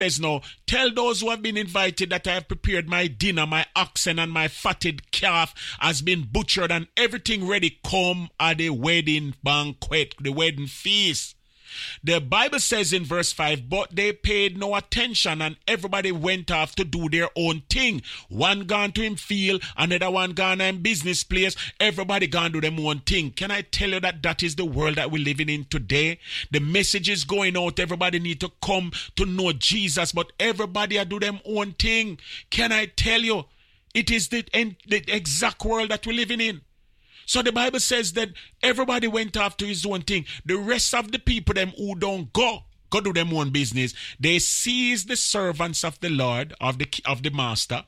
says now, tell those who have been invited that I have prepared my dinner, my oxen and my fatted calf has been butchered and everything ready. Come at the wedding banquet, the wedding feast. The Bible says in verse 5, but they paid no attention and everybody went off to do their own thing. One gone to him field, another one gone in business place. Everybody gone do their own thing. Can I tell you that that is the world that we're living in today? The message is going out. Everybody need to come to know Jesus, but everybody do their own thing. Can I tell you? It is the exact world that we're living in. So the Bible says that everybody went off to his own thing. The rest of the people, them who don't go do them own business, they seized the servants of the Lord, of the master,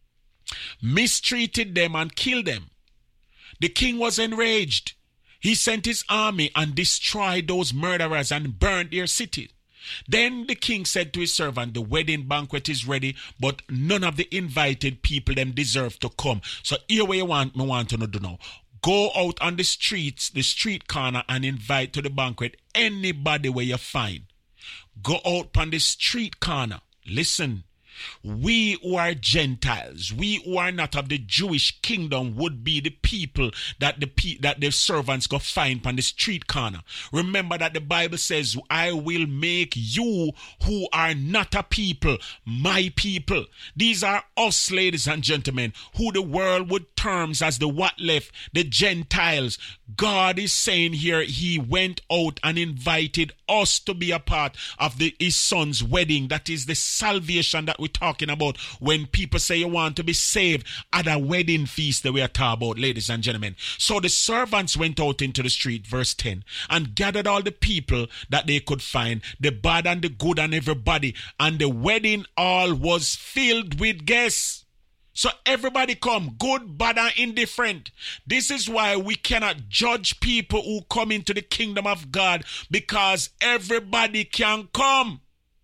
mistreated them and killed them. The king was enraged. He sent his army and destroyed those murderers and burned their city. Then the king said to his servant, the wedding banquet is ready, but none of the invited people them deserve to come. So here what me want to do now. Go out on the streets, the street corner, and invite to the banquet anybody where you find. Go out on the street corner. Listen, we who are Gentiles, we who are not of the Jewish kingdom would be the people that the servants go find on the street corner. Remember that the Bible says, I will make you who are not a people, my people. These are us, ladies and gentlemen, who the world would terms as the what left, the Gentiles. God is saying here, he went out and invited us to be a part of his son's wedding. That is the salvation that we're talking about when people say you want to be saved at a wedding feast that we are talking about, ladies and gentlemen. So the servants went out into the street, verse 10, and gathered all the people that they could find, the bad and the good and everybody, and the wedding hall was filled with guests. So everybody come, good, bad, and indifferent. This is why we cannot judge people who come into the kingdom of God, because everybody can come.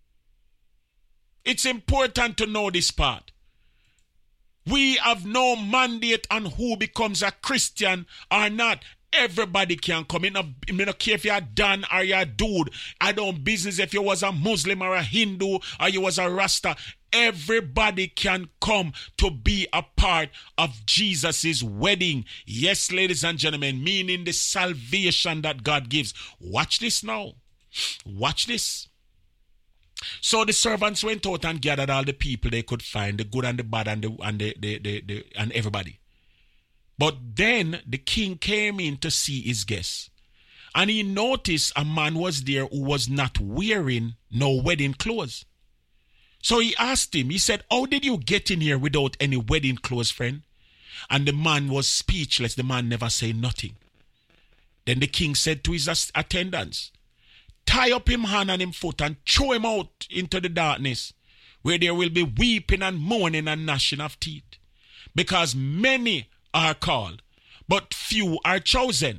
It's important to know this part. We have no mandate on who becomes a Christian or not. Everybody can come in. I don't care if you're Dan or you're a dude. I don't business if you was a Muslim or a Hindu or you was a Rasta. Everybody can come to be a part of Jesus' wedding. Yes, ladies and gentlemen, meaning the salvation that God gives. Watch this now. Watch this. So the servants went out and gathered all the people they could find, the good and the bad and everybody. But then the king came in to see his guests. And he noticed a man was there who was not wearing no wedding clothes. So he asked him, he said, how did you get in here without any wedding clothes, friend? And the man was speechless. The man never said nothing. Then the king said to his attendants, tie up him hand and him foot and throw him out into the darkness, where there will be weeping and mourning and gnashing of teeth. Because many are called, but few are chosen.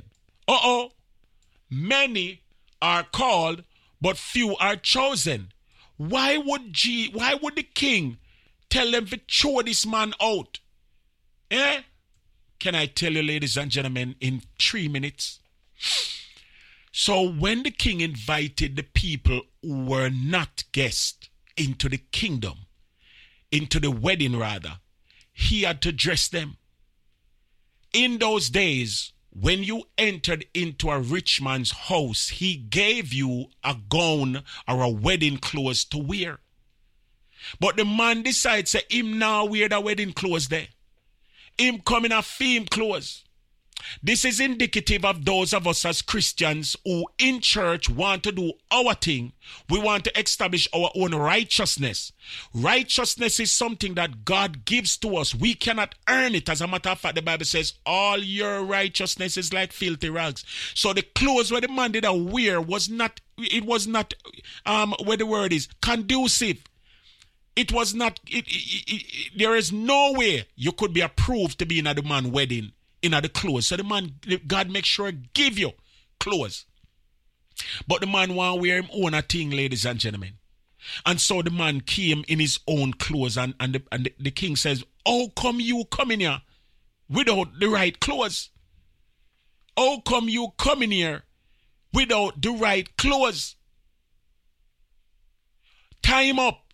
Many are called, but few are chosen. Why would the king tell them to throw this man out? Can I tell you, ladies and gentlemen, in 3 minutes? So when the king invited the people who were not guests into the kingdom, into the wedding rather, he had to dress them. In those days, when you entered into a rich man's house, he gave you a gown or a wedding clothes to wear. But the man decides that him now wear the wedding clothes there. Him come in a theme clothes. This is indicative of those of us as Christians who in church want to do our thing. We want to establish our own righteousness. Righteousness is something that God gives to us. We cannot earn it. As a matter of fact, the Bible says all your righteousness is like filthy rags. So the clothes where the man did wear was not, where the word is, conducive. It was not, there is no way you could be approved to be in a man's wedding. In the clothes. So the man, God make sure give you clothes. But the man want to wear him own a thing, ladies and gentlemen. And so the man came in his own clothes and the king says, how come you come in here without the right clothes? How come you come in here without the right clothes? Tie him up.